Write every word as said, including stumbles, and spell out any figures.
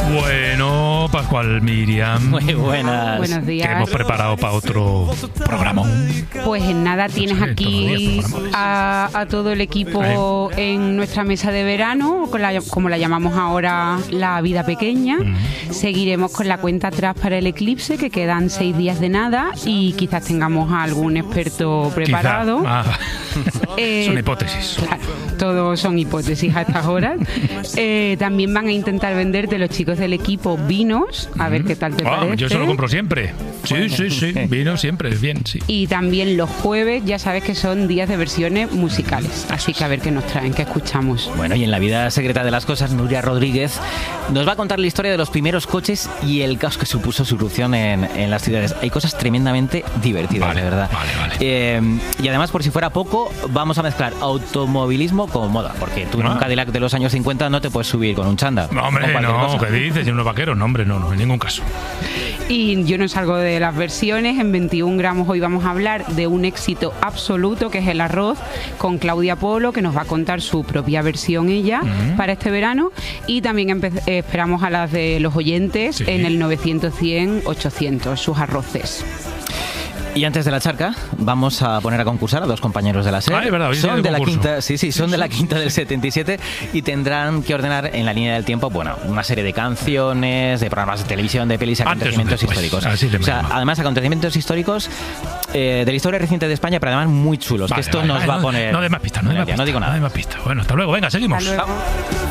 Bueno, Pascual, Miriam. Muy buenas. Buenos días. Que hemos preparado para otro programa. Pues en nada tienes Sí, aquí todos los días a, a todo el equipo en nuestra mesa de verano, con la- como la llamamos ahora, la vida pequeña. Mm. Seguiremos con la cuenta atrás para el eclipse, que quedan seis días de nada, y quizás tengamos a algún experto preparado. Quizá. Ah, Eh, son hipótesis. Claro, todos son hipótesis a estas horas. Eh, también van a intentar venderte los chicos del equipo vinos, a ver qué tal te Ah, parece. yo se lo compro siempre. Sí, sí, sí. Vino siempre, bien, sí. Y también los jueves, ya sabes que son días de versiones musicales. Así que a ver qué nos traen, qué escuchamos. Bueno, y en la vida secreta de las cosas, Nuria Rodríguez nos va a contar la historia de los primeros coches y el caos que supuso su irrupción en, en las ciudades. Hay cosas tremendamente divertidas, Vale, de verdad. vale, vale. Eh, y además, por si fuera poco, vamos a mezclar automovilismo con moda, porque tú en Ah. un Cadillac de los años cincuenta no te puedes subir con un chándal. No, con hombre, cualquier no, cosa. ¿qué dices? ¿Y unos vaqueros? No, hombre, no, no, en ningún caso. Y yo no salgo de las versiones. En veintiún gramos hoy vamos a hablar de un éxito absoluto, que es el arroz, con Claudia Polo, que nos va a contar su propia versión ella para este verano. Y también empe- eh, esperamos a las de los oyentes Sí. en el novecientos, cien, ochocientos, sus arroces. Y antes de la charca, vamos a poner a concursar a dos compañeros de la SER. Ah, es verdad, hoy son tiene de la concurso. quinta, sí, sí, son de la quinta del setenta y siete y tendrán que ordenar en la línea del tiempo, bueno, una serie de canciones, de programas de televisión, de pelis, Antes o acontecimientos después, históricos. así le O sea, llamo. además acontecimientos históricos eh, de la historia reciente de España, pero además muy chulos, Vale, que esto vale, nos vale, va a no- poner. No de más pistas, no de más Ya, pistas. no digo nada. No de más pistas. Bueno, hasta luego, venga, seguimos. Hasta luego.